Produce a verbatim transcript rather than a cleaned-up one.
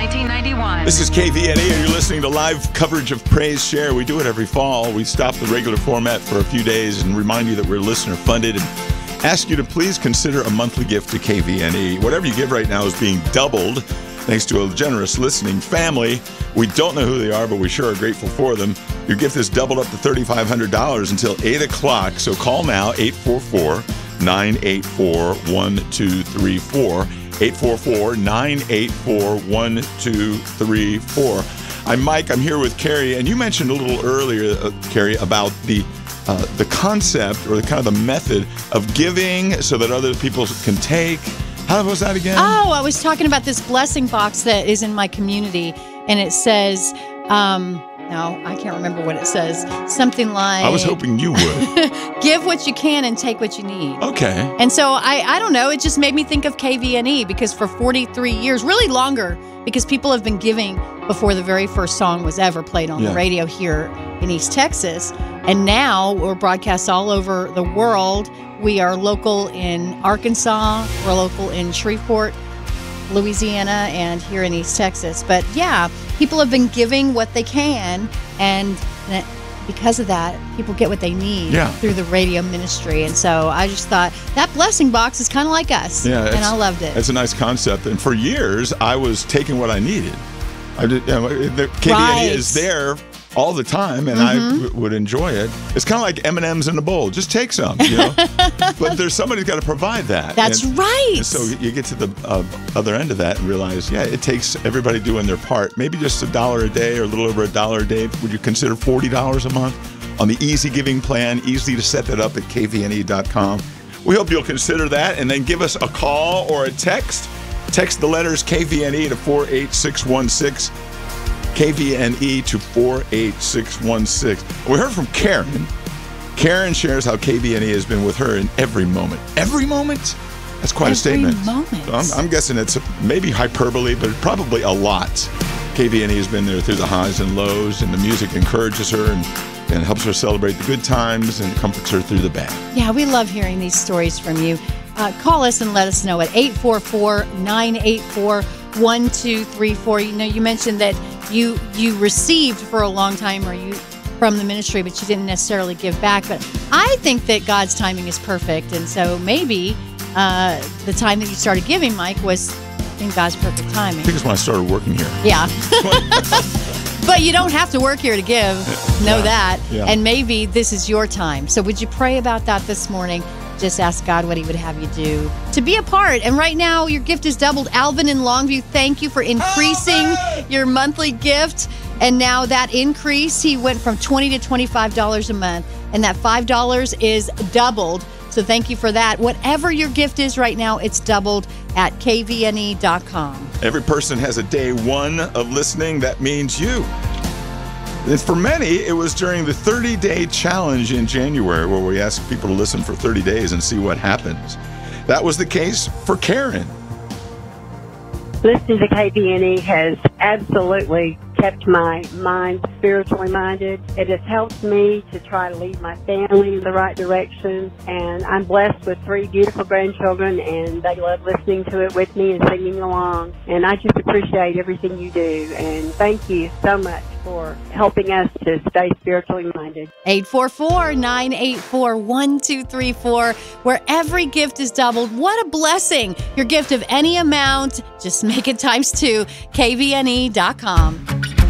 nineteen ninety-one. This is K V N E, and you're listening to live coverage of Praise Share. We do it every fall. We stop the regular format for a few days and remind you that we're listener-funded and ask you to please consider a monthly gift to K V N E. Whatever you give right now is being doubled thanks to a generous listening family. We don't know who they are, but we sure are grateful for them. Your gift is doubled up to three thousand five hundred dollars until eight o'clock, so call now, eight four four, nine eight four, one two three four. eight four four, nine eight four, one two three four. I'm Mike. I'm here with Carrie, and you mentioned a little earlier, uh, Carrie, about the uh, the concept or the kind of the method of giving so that other people can take. How was that again? Oh, I was talking about this blessing box that is in my community, and it says, um, no, I can't remember what it says. Something like... I was hoping you would. Give what you can and take what you need. Okay. And so, I, I don't know, it just made me think of K V N E, because for forty-three years, really longer, because people have been giving before the very first song was ever played on Yeah. the radio here in East Texas. And now we're broadcast all over the world. We are local in Arkansas. We're local in Shreveport, Louisiana, and here in East Texas. But yeah, people have been giving what they can, and because of that, people get what they need Yeah. through the radio ministry. And so I just thought that blessing box is kind of like us, Yeah, and I loved it. It's a nice concept. And for years, I was taking what I needed. I did, you know, the K V N E Right. is there all the time, and Mm-hmm. I w- would enjoy it. It's kind of like M and M's in a bowl. Just take some, you know. But there's somebody who's got to provide that. That's And- right. and so you get to the uh, other end of that and realize, yeah, it takes everybody doing their part. Maybe just a dollar a day or a little over a dollar a day. Would you consider forty dollars a month on the Easy Giving plan? Easy to set that up at K V N E dot com. We hope you'll consider that, and then give us a call or a text. Text the letters K V N E to four eight six one six. K V N E to four eight six one six. We heard from Karen. Karen shares how K V N E has been with her in every moment. Every moment? That's quite Every a statement. moment. So I'm, I'm guessing it's maybe hyperbole, but probably a lot. K V N E has been there through the highs and lows, and the music encourages her and, and helps her celebrate the good times and comforts her through the bad. Yeah, we love hearing these stories from you. Uh, call us and let us know at eight four four, nine eight four, one two three four. You know, you mentioned that you you received for a long time, or you from the ministry, but you didn't necessarily give back. But I think that God's timing is perfect, and so maybe uh, the time that you started giving, Mike, was in God's perfect timing. I think it's when I started working here. Yeah. But you don't have to work here to give. Know Yeah. that. Yeah. And maybe this is your time. So would you pray about that this morning? Just ask God what he would have you do to be a part. And right now, your gift is doubled. Alvin in Longview, thank you for increasing your monthly gift. And now that increase, he went from twenty dollars to twenty-five dollars a month. And that five dollars is doubled. So thank you for that. Whatever your gift is right now, it's doubled at K V N E dot com. Every person has a day one of listening. That means you. And for many, it was during the thirty-day challenge in January where we asked people to listen for thirty days and see what happens. That was the case for Karen. Listening to K V N E has absolutely kept my mind spiritually minded. It has helped me to try to lead my family in the right direction. And I'm blessed with three beautiful grandchildren, and they love listening to it with me and singing along. And I just appreciate everything you do. And thank you so much for helping us to stay spiritually minded. eight four four, nine eight four, one two three four, where every gift is doubled. What a blessing. Your gift of any amount, just make it times two, K V N E dot com.